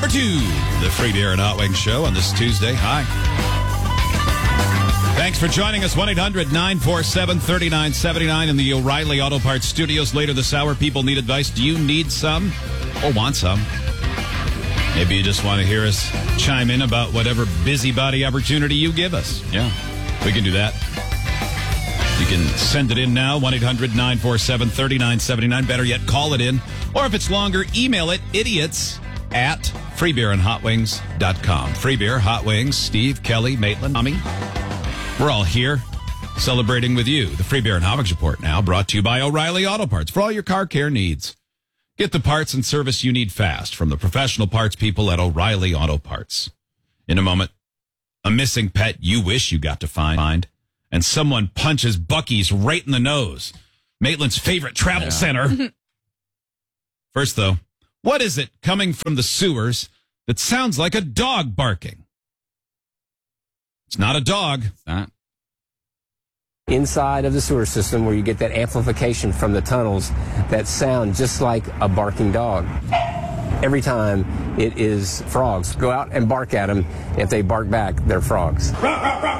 Hour 2, the Free Beer and Hot Wings Show on this Tuesday. Hi. Thanks for joining us. 1-800-947-3979 in the O'Reilly Auto Parts Studios. Later this hour, people need advice. Do you need some or want some? Maybe you just want to hear us chime in about whatever busybody opportunity you give us. Yeah, we can do that. You can send it in now, 1-800-947-3979. Better yet, call it in. Or if it's longer, email it, idiots@freebeerandhotwings.com. Free Beer, Hot Wings, Steve, Kelly, Maitland, Tommy. We're all here celebrating with you. The Free Beer and Hot Wings Report now brought to you by O'Reilly Auto Parts for all your car care needs. Get the parts and service you need fast from the professional parts people at O'Reilly Auto Parts. In a moment, a missing pet you wish you got to find, and someone punches Buc-ee's right in the nose. Maitland's favorite travel center. First, though, what is it coming from the sewers that sounds like a dog barking? It's not a dog. It's not. Inside of the sewer system where you get that amplification from the tunnels that sound just like a barking dog. Every time it is frogs. Go out and bark at them. If they bark back, they're frogs. And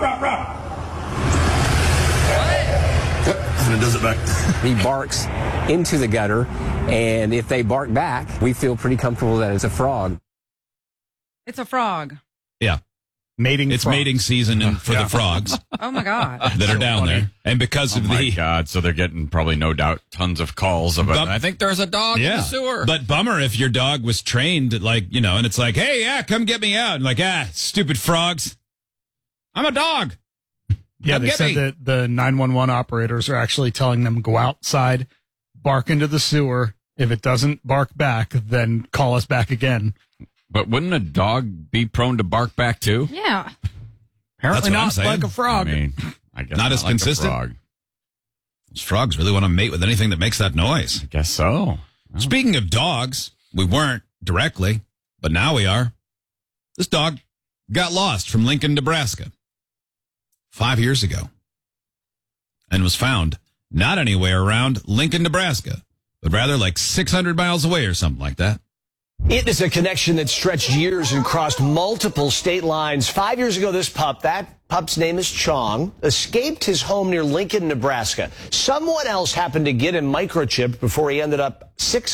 it does it back. He barks into the gutter, and if they bark back, we feel pretty comfortable that it's a frog. It's a frog. Yeah. It's frogs. mating season for the frogs. Oh, my God. That are down there. And because of my God, so they're getting probably no doubt tons of calls about I think there's a dog in the sewer. But bummer if your dog was trained, and it's like, hey, yeah, come get me out. And like, stupid frogs. I'm a dog. Yeah, they said that the 911 operators are actually telling them go outside, bark into the sewer. If it doesn't bark back, then call us back again. But wouldn't a dog be prone to bark back too? Yeah. Apparently not like a frog. I guess not as like consistent. A frog. Those frogs really want to mate with anything that makes that noise. I guess so. Oh. Speaking of dogs, we weren't directly, but now we are. This dog got lost from Lincoln, Nebraska 5 years ago and was found not anywhere around Lincoln, Nebraska, but rather like 600 miles away or something like that. It is a connection that stretched years and crossed multiple state lines. 5 years ago, that pup's name is Chong, escaped his home near Lincoln, Nebraska. Someone else happened to get him microchipped before he ended up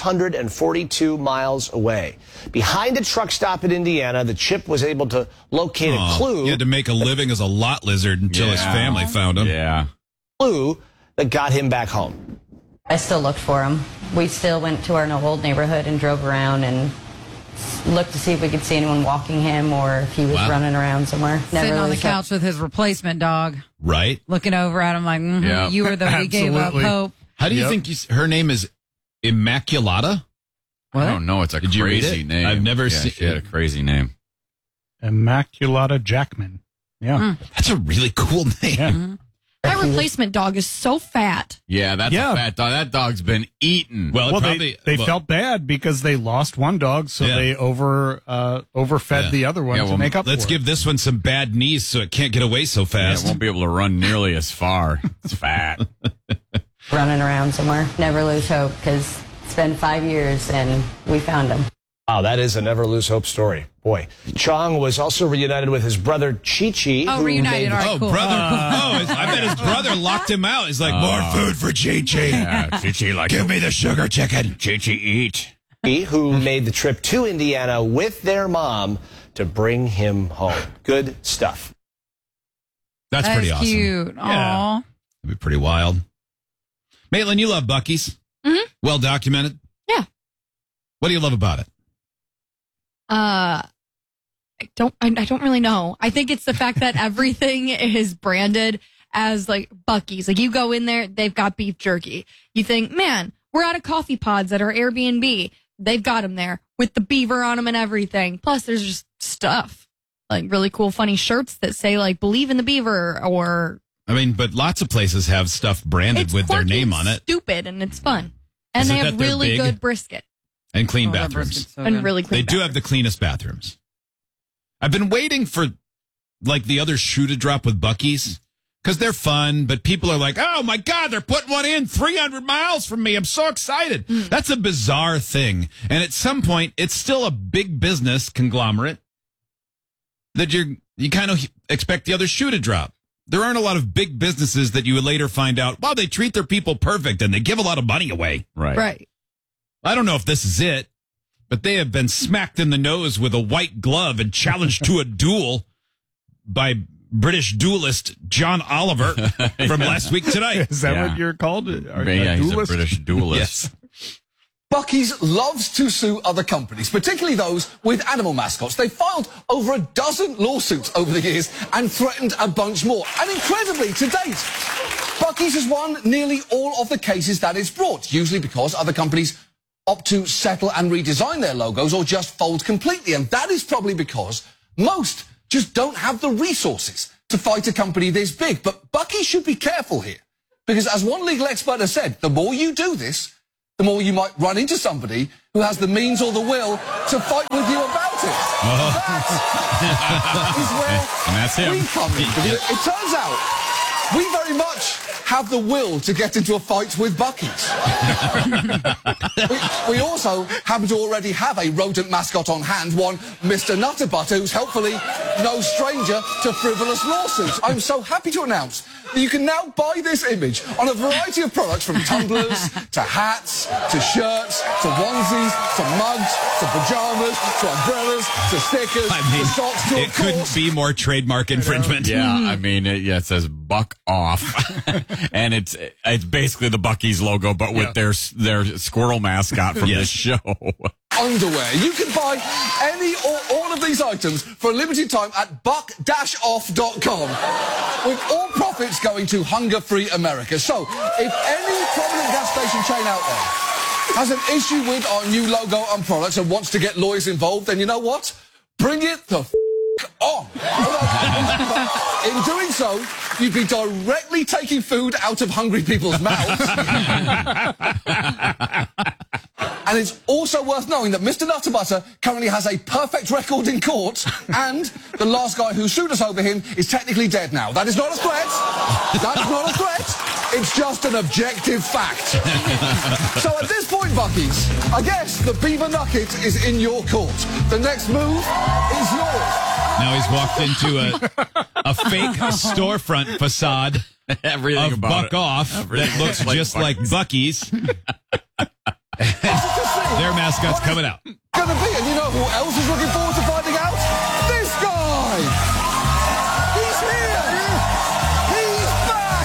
642 miles away. Behind a truck stop in Indiana, the chip was able to locate a clue. He had to make a living as a lot lizard until his family found him. Yeah. Clue that got him back home. I still looked for him. We still went to our old neighborhood and drove around and looked to see if we could see anyone walking him or if he was running around somewhere. Sitting on the couch with his replacement dog. Right. Looking over at him like, you were the one who gave up hope. How do you think her name is Immaculata? I don't know. It's a Did you read crazy it? name. I've never seen seen She had a crazy name. Immaculata Jackman. Yeah. That's a really cool name. Yeah. Mm-hmm. That replacement dog is so fat. Yeah, that's a fat dog. That dog's been eaten. Well, they felt bad because they lost one dog, so they overfed the other one to make up Let's for give this one some bad knees so it can't get away so fast. It won't be able to run nearly as far. It's fat. Running around somewhere. Never lose hope because it's been 5 years and we found him. Wow, that is a never lose hope story. Boy, Chong was also reunited with his brother Chi-Chi. Oh, reunited. All right, cool. Brother. I bet his brother locked him out. He's like, more food for Chi-Chi. Yeah, Chi-Chi Give me the sugar chicken. Chi-Chi eat. Who made the trip to Indiana with their mom to bring him home. Good stuff. That's pretty awesome. Cute. Yeah. Aw. That'd be pretty wild. Maitland, you love Buc-ee's. Mm-hmm. Well documented. Yeah. What do you love about it? I don't really know. I think it's the fact that everything is branded as like Buc-ee's. Like you go in there, they've got beef jerky. You think, man, we're out of coffee pods at our Airbnb. They've got them there with the beaver on them and everything. Plus there's just stuff like really cool, funny shirts that say like believe in the beaver or. I mean, but lots of places have stuff branded with their name on it. Stupid and it's fun. And Isn't they have that they're really big? good brisket. And clean that bathrooms. brisket's so And good. really clean They do have the cleanest bathrooms. I've been waiting for like the other shoe to drop with Buc-ee's because they're fun, but people are like, oh my God, they're putting one in 300 miles from me. I'm so excited. That's a bizarre thing. And at some point, it's still a big business conglomerate that you kind of expect the other shoe to drop. There aren't a lot of big businesses that you would later find out, wow, they treat their people perfect and they give a lot of money away. Right. I don't know if this is it, but they have been smacked in the nose with a white glove and challenged to a duel by British duelist John Oliver from last week tonight. Is that what you're called? He's a British duelist. Yes. Buc-ee's loves to sue other companies, particularly those with animal mascots. They filed over a dozen lawsuits over the years and threatened a bunch more. And incredibly, to date, Buc-ee's has won nearly all of the cases that it's brought, usually because other companies opt to settle and redesign their logos or just fold completely. And that is probably because most just don't have the resources to fight a company this big. But Buc-ee's should be careful here, because as one legal expert has said, the more you do this, the more you might run into somebody who has the means or the will to fight with you about it. That is where and that's him. we come in. It turns out we very much have the will to get into a fight with Buc-ee's. we also happen to already have a rodent mascot on hand, one Mr. Nutter Butter, who's helpfully no stranger to frivolous lawsuits. I'm so happy to announce that you can now buy this image on a variety of products, from tumblers to hats to shirts to onesies to mugs to pajamas to umbrellas to stickers to socks to, it couldn't be more trademark infringement. Yeah, I mean, it says "Buck Off," and it's basically the Buc-ee's logo, but with their squirrel mascot from this show. Underwear. You can buy any or all of these items for a limited time at buck-off.com, with all profits going to Hunger-Free America. So, if any prominent gas station chain out there has an issue with our new logo and products and wants to get lawyers involved, then you know what? Bring it the on. In doing so, you'd be directly taking food out of hungry people's mouths. And it's also worth knowing that Mr. Nutter Butter currently has a perfect record in court, and the last guy who sued us over him is technically dead now. That is not a threat. That's not a threat. It's just an objective fact. So at this point, Buc-ee's, I guess the Beaver Nugget is in your court. The next move is yours. Now he's walked into a fake storefront facade Everything of about Buck Off that looks just like Buc-ee's. Their mascot's coming out. Gonna be, and you know who else is looking forward to finding out? This guy! He's here! He's back!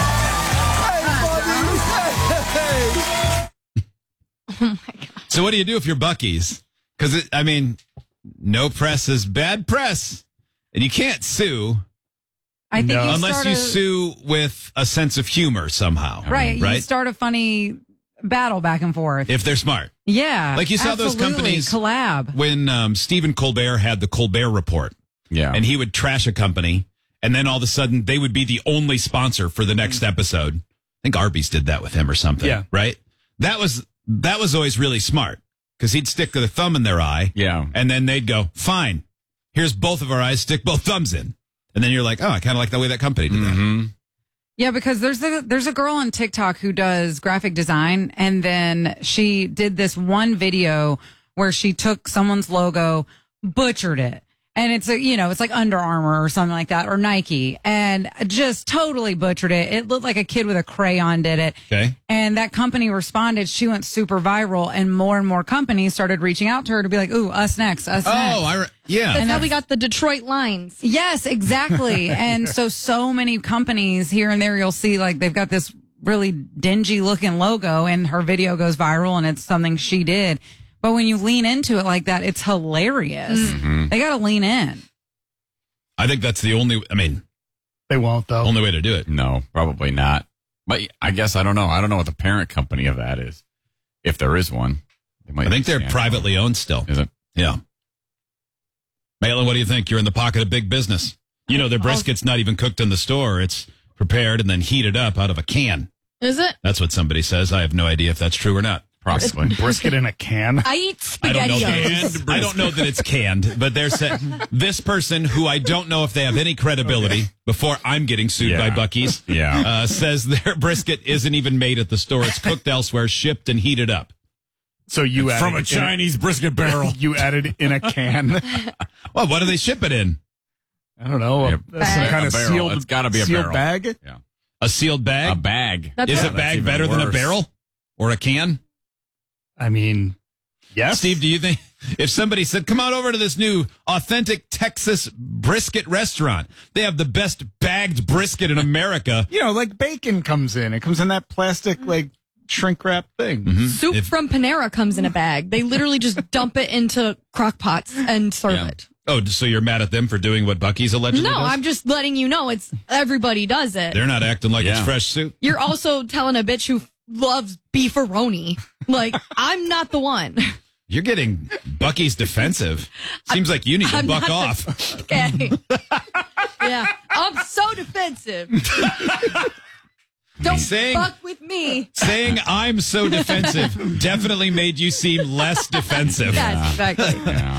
Hey, buddy! Hey! Oh my God. So what do you do if you're Buc-ee's? Because, I mean, no press is bad press. And you can't sue. I think unless you sue with a sense of humor somehow. Right. Right? You start a funny battle back and forth. If they're smart. Yeah. Like you saw those companies collab. When Stephen Colbert had the Colbert Report. Yeah. And he would trash a company, and then all of a sudden they would be the only sponsor for the next episode. I think Arby's did that with him or something. Yeah. Right? That was always really smart, because he'd stick the thumb in their eye. Yeah. And then they'd go, fine, here's both of our eyes, stick both thumbs in. And then you're like, oh, I kind of like the way that company did that. Yeah, because there's a girl on TikTok who does graphic design, and then she did this one video where she took someone's logo, butchered it. And it's it's like Under Armour or something like that, or Nike, and just totally butchered it. It looked like a kid with a crayon did it. Okay. And that company responded. She went super viral, and more companies started reaching out to her to be like, "Ooh, us next, us next." Oh, yeah. That's how we got the Detroit lines. Yes, exactly. And so many companies here and there, you'll see like they've got this really dingy looking logo, and her video goes viral, and it's something she did. But when you lean into it like that, it's hilarious. Mm-hmm. They got to lean in. I think that's the only, they won't, though. Only way to do it. No, probably not. But I guess I don't know. I don't know what the parent company of that is, if there is one. I think they're privately owned still. Is it? Yeah. Maitland, what do you think? You're in the pocket of big business. You know, their brisket's not even cooked in the store. It's prepared and then heated up out of a can. Is it? That's what somebody says. I have no idea if that's true or not. Possibly. Brisket in a can. I eat SpaghettiOs. I don't know that it's canned, but there's this person who I don't know if they have any credibility before I'm getting sued by Buc-ee's. Says their brisket isn't even made at the store. It's cooked elsewhere, shipped and heated up. So you added from a Chinese brisket barrel. You added in a can. Well, what do they ship it in? I don't know. Some kind of sealed. It's got to be a sealed barrel. bag. Yeah. A sealed bag. A bag. Is a bag better than a barrel or a can? I mean, yes. Steve, do you think if somebody said, come on over to this new authentic Texas brisket restaurant, they have the best bagged brisket in America. You know, like bacon comes in. It comes in that plastic, like, shrink wrap thing. Mm-hmm. Soup from Panera comes in a bag. They literally just dump it into crock pots and serve it. Oh, so you're mad at them for doing what Buc-ee's allegedly No, does? I'm just letting you know everybody does it. They're not acting like it's fresh soup. You're also telling a bitch who loves beefaroni. Like, I'm not the one. You're getting Buc-ee's defensive. Seems like you need to buck off. Okay. Yeah, I'm so defensive. Don't fuck with me. Saying I'm so defensive definitely made you seem less defensive. Yes, exactly.